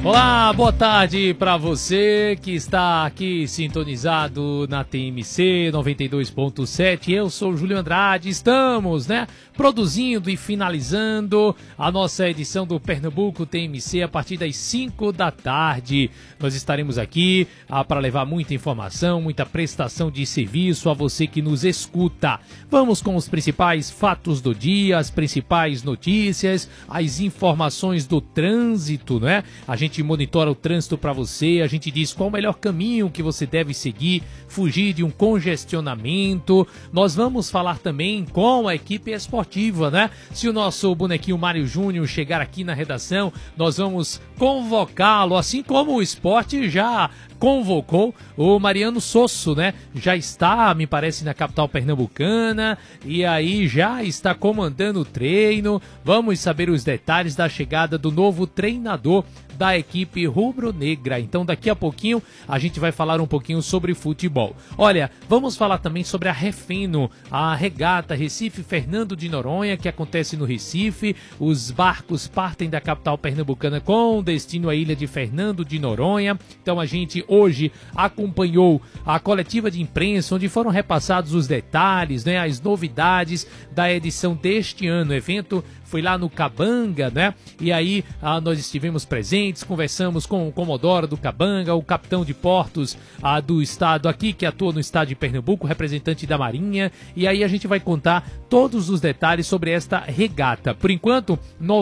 Olá, boa tarde para você que está aqui sintonizado na TMC 92.7. Eu sou o Júlio Andrade. Estamos, produzindo e finalizando a nossa edição do Pernambuco TMC a partir das 5 da tarde. Nós estaremos aqui para levar muita informação, muita prestação de serviço a você que nos escuta. Vamos com os principais fatos do dia, as principais notícias, as informações do trânsito, A gente monitora o trânsito para você, a gente diz qual o melhor caminho que você deve seguir, fugir de um congestionamento. Nós vamos falar também com a equipe esportiva, Se o nosso bonequinho Mário Júnior chegar aqui na redação, nós vamos convocá-lo, assim como o esporte já convocou o Mariano Sosso, Já está, me parece, na capital pernambucana e aí já está comandando o treino. Vamos saber os detalhes da chegada do novo treinador da equipe rubro-negra. Então daqui a pouquinho a gente vai falar um pouquinho sobre futebol. Olha, vamos falar também sobre a Refeno, a regata Recife Fernando de Noronha, que acontece no Recife. Os barcos partem da capital pernambucana com destino à ilha de Fernando de Noronha. Então a gente hoje acompanhou a coletiva de imprensa, onde foram repassados os detalhes, as novidades da edição deste ano. O evento foi lá no Cabanga, E aí nós estivemos presentes, conversamos com o Comodoro do Cabanga, o capitão de portos do estado aqui, que atua no estado de Pernambuco, representante da Marinha. E aí a gente vai contar todos os detalhes sobre esta regata. Por enquanto,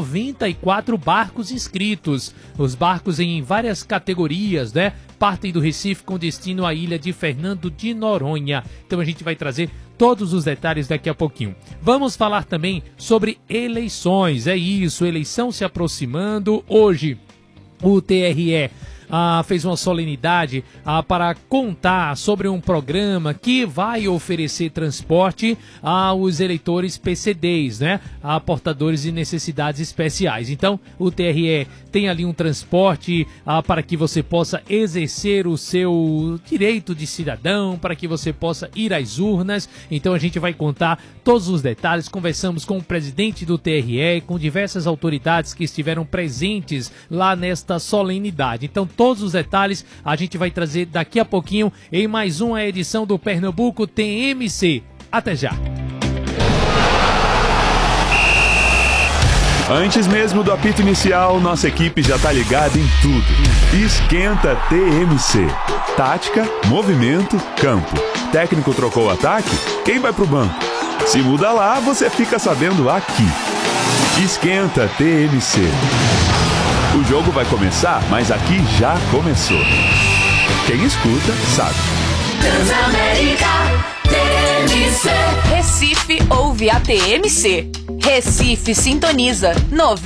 94 barcos inscritos. Os barcos em várias categorias, partem do Recife com destino à ilha de Fernando de Noronha. Então a gente vai trazer todos os detalhes daqui a pouquinho. Vamos falar também sobre eleições. É isso, eleição se aproximando. Hoje o TRE fez uma solenidade para contar sobre um programa que vai oferecer transporte aos eleitores PCDs, a portadores de necessidades especiais. Então, o TRE tem ali um transporte para que você possa exercer o seu direito de cidadão, para que você possa ir às urnas. Então, a gente vai contar todos os detalhes. Conversamos com o presidente do TRE, com diversas autoridades que estiveram presentes lá nesta solenidade. Então, todos os detalhes a gente vai trazer daqui a pouquinho em mais uma edição do Pernambuco TMC. Até já! Antes mesmo do apito inicial, nossa equipe já tá ligada em tudo. Esquenta TMC. Tática, movimento, campo. Técnico trocou o ataque? Quem vai pro banco? Se muda lá, você fica sabendo aqui. Esquenta TMC. O jogo vai começar, mas aqui já começou. Quem escuta, sabe. Transamérica TMC. Recife ouve a TMC. Recife sintoniza 90.